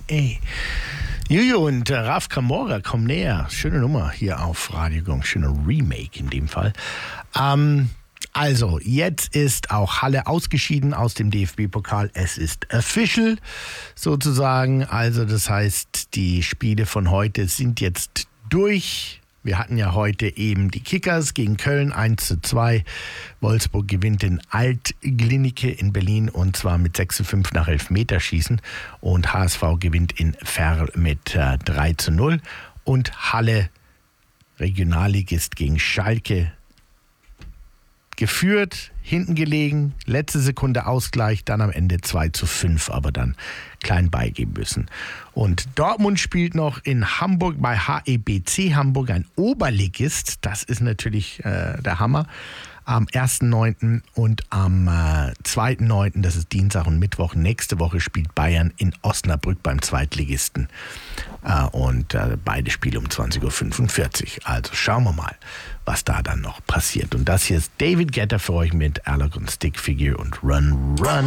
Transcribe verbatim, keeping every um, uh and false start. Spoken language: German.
Ey. Juju und äh, Raf Camora kommen näher. Schöne Nummer hier auf Radio Gong. Schöner Remake in dem Fall. Ähm, also, jetzt ist auch Halle ausgeschieden aus dem D F B-Pokal. Es ist official sozusagen. Also, das heißt, die Spiele von heute sind jetzt durch. Wir hatten ja heute eben die Kickers gegen Köln eins zu zwei. Wolfsburg gewinnt in Alt-Glienicke in Berlin und zwar mit sechs zu fünf nach Elfmeterschießen. Und H S V gewinnt in Verl mit äh, drei zu null. Und Halle, Regionalligist gegen Schalke, geführt, hinten gelegen, letzte Sekunde Ausgleich, dann am Ende zwei zu fünf, aber dann klein beigeben müssen. Und Dortmund spielt noch in Hamburg bei H E B C Hamburg, ein Oberligist. Das ist natürlich äh, der Hammer. Am ersten neunten und am äh, zweiten neunten, das ist Dienstag und Mittwoch, nächste Woche spielt Bayern in Osnabrück beim Zweitligisten. Äh, und äh, beide Spiele um zwanzig Uhr fünfundvierzig. Also schauen wir mal, was da dann noch passiert. Und das hier ist David Guetta für euch mit Alec und Stick Figure und Run Run.